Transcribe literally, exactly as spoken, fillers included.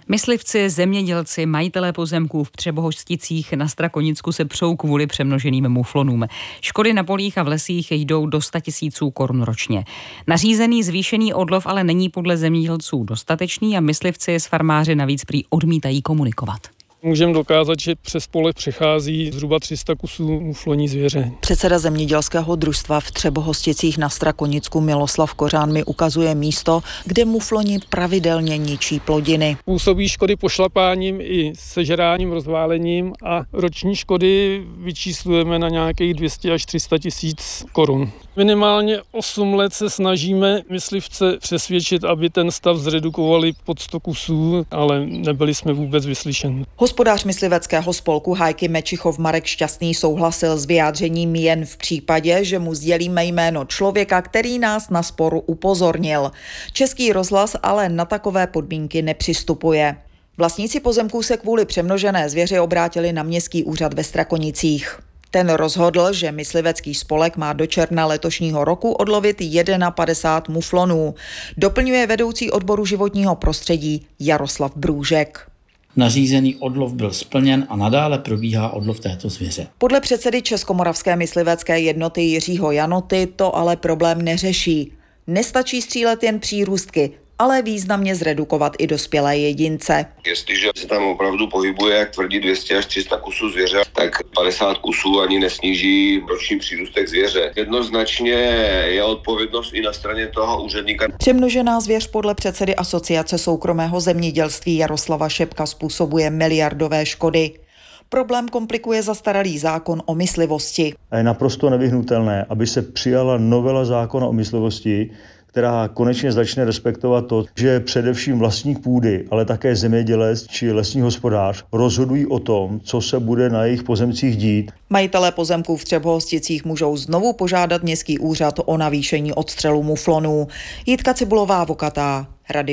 Myslivci, zemědělci, majitelé pozemků v Třebohořticích na Strakonicku se přou kvůli přemnoženým muflonům. Škody na polích a v lesích jdou do sta tisíců korun ročně. Nařízený zvýšený odlov ale není podle zemědělců dostatečný a myslivci s farmáři navíc prý odmítají komunikovat. Můžeme dokázat, že přes pole přechází zhruba tři sta kusů muflonní zvěře. Předseda zemědělského družstva v Třebohořticích na Strakonicku Miloslav Kořán mi ukazuje místo, kde mufloni pravidelně ničí plodiny. Působí škody pošlapáním i sežráním, rozválením a roční škody vyčíslujeme na nějakých dvě stě až tři sta tisíc korun. Minimálně osm let se snažíme myslivce přesvědčit, aby ten stav zredukovali pod sto kusů, ale nebyli jsme vůbec vyslyšeni. Hospodář mysliveckého spolku Hájky Mečichov Marek Šťastný souhlasil s vyjádřením jen v případě, že mu sdělíme jméno člověka, který nás na sporu upozornil. Český rozhlas ale na takové podmínky nepřistupuje. Vlastníci pozemků se kvůli přemnožené zvěři obrátili na městský úřad ve Strakonicích. Ten rozhodl, že myslivecký spolek má do června letošního roku odlovit padesát jedna muflonů. Doplňuje vedoucí odboru životního prostředí Jaroslav Brůžek. Nařízený odlov byl splněn a nadále probíhá odlov této zvěře. Podle předsedy Českomoravské myslivecké jednoty Jiřího Janoty to ale problém neřeší. Nestačí střílet jen přírůstky, ale významně zredukovat i dospělé jedince. Jestliže se tam opravdu pohybuje, jak tvrdí dvě stě až tři sta kusů zvěře, tak padesát kusů ani nesníží roční přírůstek zvěře. Jednoznačně je odpovědnost i na straně toho úředníka. Přemnožená zvěř podle předsedy Asociace soukromého zemědělství Jaroslava Šepka způsobuje miliardové škody. Problém komplikuje zastaralý zákon o myslivosti. A je naprosto nevyhnutelné, aby se přijala novela zákona o myslivosti, která konečně začne respektovat to, že především vlastník půdy, ale také zemědělec či lesní hospodář rozhodují o tom, co se bude na jejich pozemcích dít. Majitelé pozemků v Třebohořticích můžou znovu požádat městský úřad o navýšení odstřelu muflonů. Jitka Cibulová, Vokatá, Rady